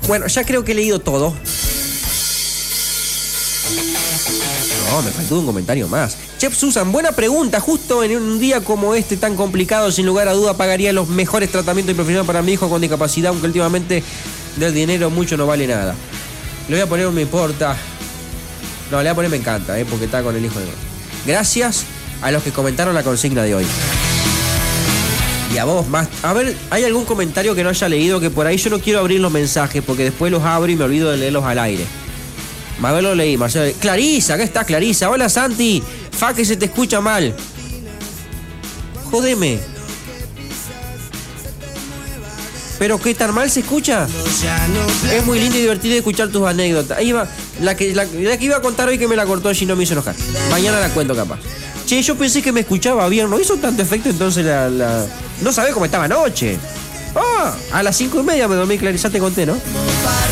Bueno, ya creo que he leído todo. No, me faltó un comentario más. Chef Susan, buena pregunta. Justo en un día como este tan complicado, sin lugar a duda, pagaría los mejores tratamientos y profesionales para mi hijo con discapacidad, aunque últimamente del dinero mucho no vale nada. Le voy a poner un me importa. No, le voy a poner me encanta, porque está con el hijo de... Gracias a los que comentaron la consigna de hoy. Y a vos más. A ver, ¿hay algún comentario que no haya leído? Que por ahí yo no quiero abrir los mensajes porque después los abro y me olvido de leerlos al aire. A ver, lo leí, Marcelo. Clarisa, acá está Clarisa. Hola, Santi. Fa, que se te escucha mal. Jódeme. ¿Pero qué tan mal se escucha? Es muy lindo y divertido escuchar tus anécdotas. Ahí va. La que iba a contar hoy que me la cortó allí no me hizo enojar. Mañana la cuento capaz. Che, yo pensé que me escuchaba bien. ¿No hizo tanto efecto entonces la... No sabés cómo estaba anoche? A las 5:30 me dormí, Clarisa, te conté, ¿no?